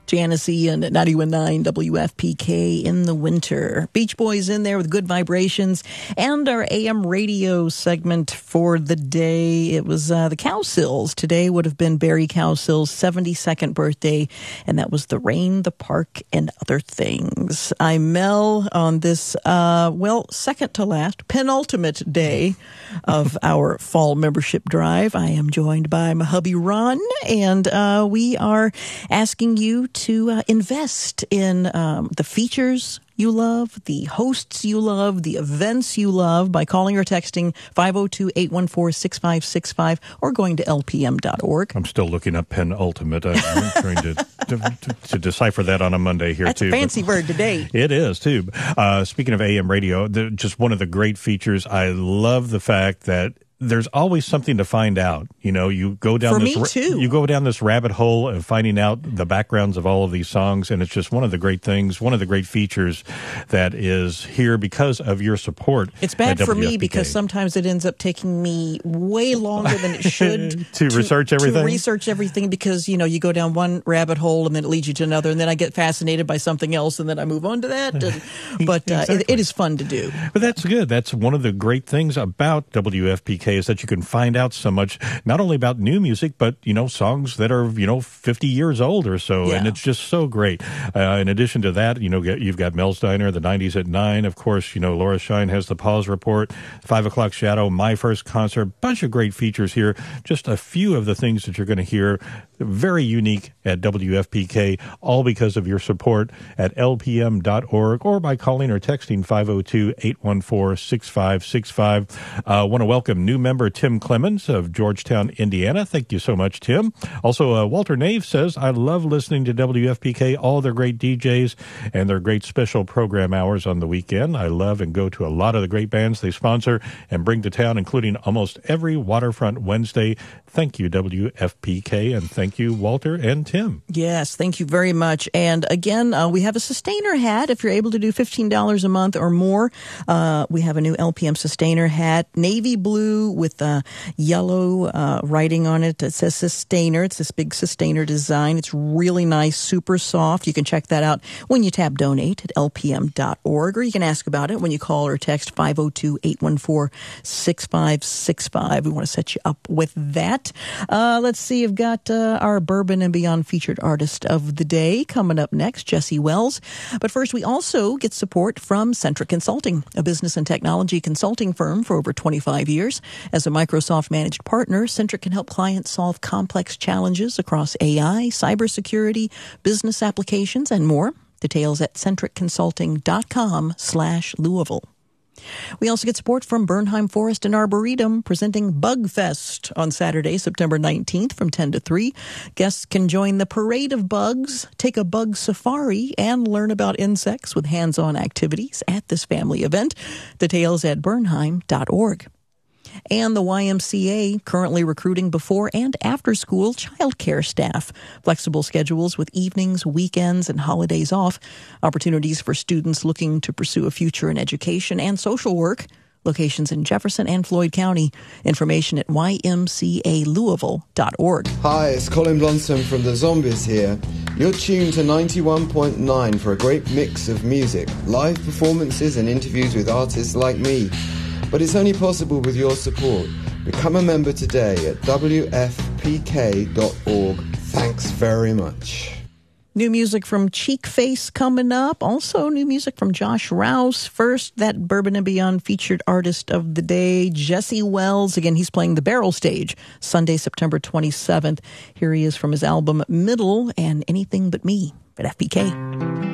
Janesy and 91.9 WFPK in the winter. Beach Boys in there with Good Vibrations, and our AM radio segment for the day. It was the Cowsills. Today would have been Barry Cowsill's 72nd birthday, and that was The Rain, the Park, and Other Things. I'm Mel on this, second to last, penultimate day of our fall membership drive. I am joined by my hubby Ron, and we are asking you to invest in the features you love, the hosts you love, the events you love by calling or texting 502-814-6565 or going to lpm.org. I'm still looking up penultimate. I'm trying to decipher that on a Monday here. That's too. A fancy word today. It is, too. Speaking of AM radio, just one of the great features, I love the fact that there's always something to find out. You know, you go down you go down this rabbit hole of finding out the backgrounds of all of these songs, and it's just one of the great things, one of the great features that is here because of your support. It's bad for me because sometimes it ends up taking me way longer than it should to research everything. To research everything because, you know, you go down one rabbit hole and then it leads you to another, and then I get fascinated by something else and then I move on to that. But exactly. it is fun to do. But that's good. That's one of the great things about WFPK is that you can find out so much, not only about new music, but, you know, songs that are, 50 years old or so. Yeah. And it's just so great. In addition to that, you've got Mel's Diner, the 90s at 9. Of course, Laura Shine has the Pause Report, 5 o'clock Shadow, My First Concert, bunch of great features here. Just a few of the things that you're going to hear, very unique at WFPK, all because of your support at lpm.org or by calling or texting 502-814-6565. I want to welcome new member Tim Clemens of Georgetown, Indiana. Thank you so much, Tim. Also, Walter Nave says, I love listening to WFPK, all their great DJs and their great special program hours on the weekend. I love and go to a lot of the great bands they sponsor and bring to town, including almost every Waterfront Wednesday. Thank you, WFPK, and thank you, Walter and Tim. Yes, thank you very much. And again, we have a Sustainer hat. If you're able to do $15 a month or more, we have a new LPM Sustainer hat, navy blue with yellow writing on it. It says Sustainer. It's this big Sustainer design. It's really nice, super soft. You can check that out when you tap donate at lpm.org, or you can ask about it when you call or text 502-814-6565. We want to set you up with that. Let's see, you've got our Bourbon and Beyond featured artist of the day coming up next, Jesse Wells. But first, we also get support from Centric Consulting, a business and technology consulting firm for over 25 years. As a Microsoft managed partner, Centric can help clients solve complex challenges across AI, cybersecurity, business applications, and more. Details at centricconsulting.com/Louisville. We also get support from Bernheim Forest and Arboretum, presenting Bug Fest on Saturday, September 19th from 10 to 3. Guests can join the Parade of Bugs, take a bug safari, and learn about insects with hands-on activities at this family event. Details at bernheim.org. And the YMCA currently recruiting before and after school childcare staff. Flexible schedules with evenings, weekends, and holidays off. Opportunities for students looking to pursue a future in education and social work. Locations in Jefferson and Floyd County. Information at ymcalouisville.org. Hi, it's Colin Blonsom from The Zombies here. You're tuned to 91.9 for a great mix of music, live performances and interviews with artists like me. But it's only possible with your support. Become a member today at wfpk.org. Thanks very much. New music from Cheek Face coming up. Also new music from Josh Rouse. First, that Bourbon and Beyond featured artist of the day, Jesse Wells. Again, he's playing the Barrel Stage Sunday, September 27th. Here he is from his album Middle and Anything But Me at FPK.